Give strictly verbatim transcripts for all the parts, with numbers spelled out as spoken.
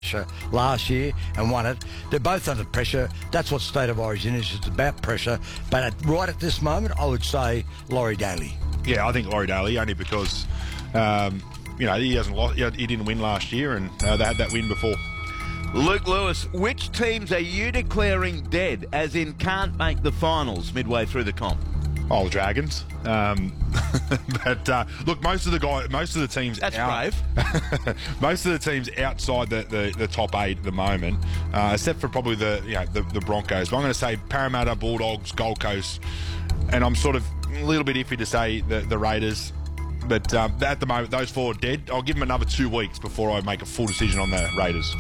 pressure last year and won it. They're both under pressure. That's what State of Origin is. It's about pressure. But at, right at this moment, I would say Laurie Daly. Yeah, I think Laurie Daly, only because, um, you know, he hasn't lost, he didn't win last year, and uh, they had that win before. Luke Lewis, which teams are you declaring dead, as in can't make the finals midway through the comp? Oh, the Dragons. Um, but uh, look, most of the guys, most of the teams. That's out, brave. Most of the teams outside the, the, the top eight at the moment, uh, except for probably the you know the, the Broncos. But I'm going to say Parramatta, Bulldogs, Gold Coast, and I'm sort of a little bit iffy to say the, the Raiders. But um, at the moment, those four are dead. I'll give them another two weeks before I make a full decision on the Raiders.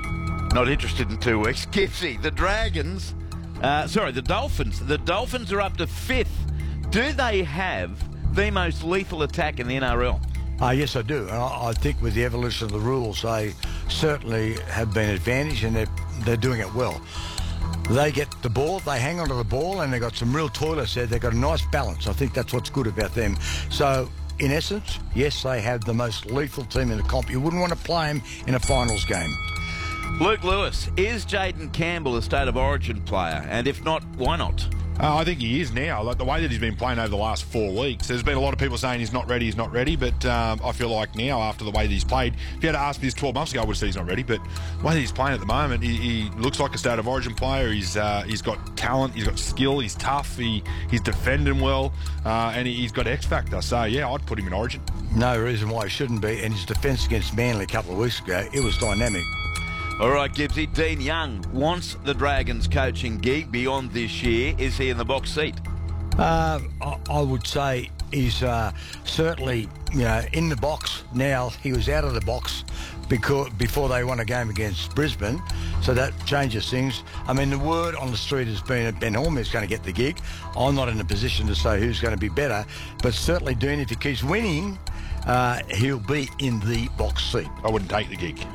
Not interested in two weeks. Gibbsy, the Dragons. Uh, sorry, the Dolphins. The Dolphins are up to fifth. Do they have the most lethal attack in the N R L? Uh, yes, I do. And I, I think with the evolution of the rules, they certainly have been advantaged, and they're, they're doing it well. They get the ball, they hang onto the ball, and they've got some real toilets there. They've got a nice balance. I think that's what's good about them. So, in essence, yes, they have the most lethal team in the comp. You wouldn't want to play them in a finals game. Luke Lewis, is Jaden Campbell a State of Origin player? And if not, why not? Uh, I think he is now. Like the way that he's been playing over the last four weeks, there's been a lot of people saying he's not ready, he's not ready. But um, I feel like now, after the way that he's played, if you had to ask me this twelve months ago, I would say he's not ready. But the way that he's playing at the moment, he, he looks like a State of Origin player. He's uh, he's got talent, he's got skill, he's tough, he he's defending well, uh, and he, he's got X factor. So yeah, I'd put him in Origin. No reason why he shouldn't be. And his defence against Manly a couple of weeks ago, it was dynamic. All right, Gibbsy. Dean Young wants the Dragons coaching gig beyond this year. Is he in the box seat? Uh, I, I would say he's uh, certainly, you know, in the box now. He was out of the box because before they won a game against Brisbane, so that changes things. I mean, the word on the street has been that Ben Holm is going to get the gig. I'm not in a position to say who's going to be better, but certainly Dean, if he keeps winning, uh, he'll be in the box seat. I wouldn't take the gig.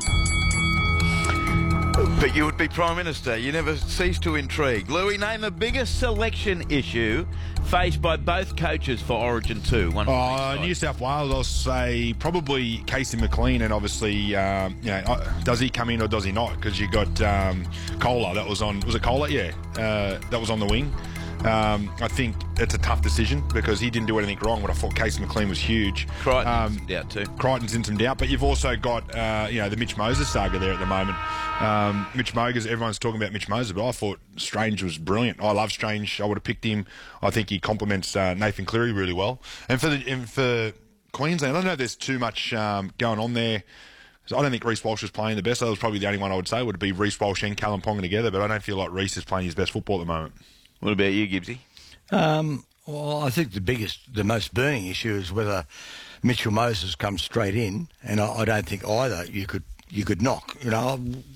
But you would be Prime Minister. You never cease to intrigue. Louis, name the biggest selection issue faced by both coaches for Origin two. One uh, New South Wales, I'll say probably Casey McLean, and obviously, um, you know, does he come in or does he not? Because you got um, Kohler, that was on, was it Kohler? Yeah, uh, that was on the wing. Um, I think it's a tough decision because he didn't do anything wrong, but I thought Casey McLean was huge. Crichton's um, in some doubt too. Crichton's in some doubt, but you've also got, uh, you know, the Mitch Moses saga there at the moment. Um, Mitch Moses, everyone's talking about Mitch Moses, but I thought Strange was brilliant. I love Strange. I would have picked him. I think he complements uh, Nathan Cleary really well. And for the, and for Queensland, I don't know if there's too much um, going on there. I don't think Reece Walsh is playing the best. That was probably the only one I would say would be Reece Walsh and Callum Ponga together, but I don't feel like Reece is playing his best football at the moment. What about you, Gibbsy? Um, well, I think the biggest, the most burning issue is whether Mitchell Moses comes straight in, and I, I don't think either you could you could knock. You know,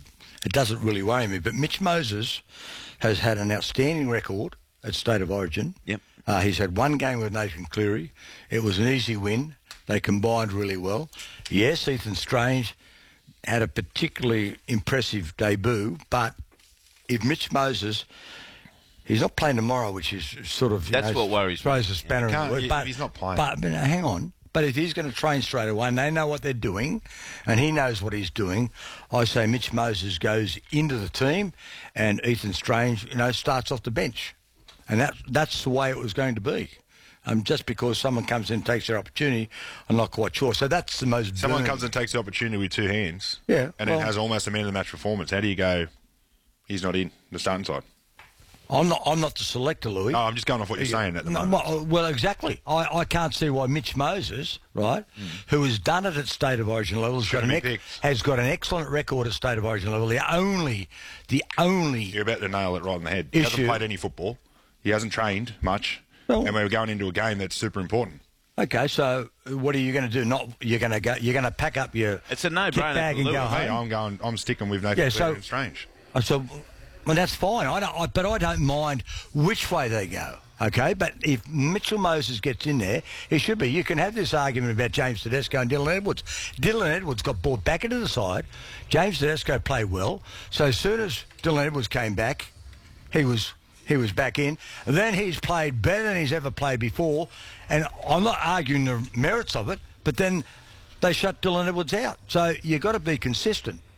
it doesn't really worry me. But Mitch Moses has had an outstanding record at State of Origin. Yep. Uh, he's had one game with Nathan Cleary. It was an easy win. They combined really well. Yes, Ethan Strange had a particularly impressive debut, but if Mitch Moses... He's not playing tomorrow, which is sort of... That's know, what worries me. throws a spanner Yeah, in the works. But he's not playing. But, but hang on. But if he's going to train straight away and they know what they're doing and he knows what he's doing, I say Mitch Moses goes into the team and Ethan Strange, you know, starts off the bench. And that that's the way it was going to be. Um, just because someone comes in and takes their opportunity, I'm not quite sure. So that's the most... Someone burning. comes and takes the opportunity with two hands. Yeah. And well, it has almost a man-of-the-match performance. How do you go, he's not in the starting side? I'm not. I'm not the selector, Louis. No, I'm just going off what you're saying at the No, moment. well, well, exactly. I, I can't see why Mitch Moses, right, mm. who has done it at State of Origin level, has got, an ex- has got an excellent record at State of Origin level. The only, the only You're about to nail it right on the head. He issue, hasn't played any football. He hasn't trained much, well, and we're going into a game that's super important. Okay, so what are you going to do? Not you're going to go. You're going to pack up your. It's a no-brainer. Bag and go Hey, home. I'm going. I'm sticking with Nathan yeah, so, Strange. So. Well, that's fine. I don't, I, but I don't mind which way they go. Okay, but if Mitchell Moses gets in there, he should be. You can have this argument about James Tedesco and Dylan Edwards. Dylan Edwards got brought back into the side. James Tedesco played well. So as soon as Dylan Edwards came back, he was he was back in. And then he's played better than he's ever played before. And I'm not arguing the merits of it, but then they shut Dylan Edwards out. So you've got to be consistent.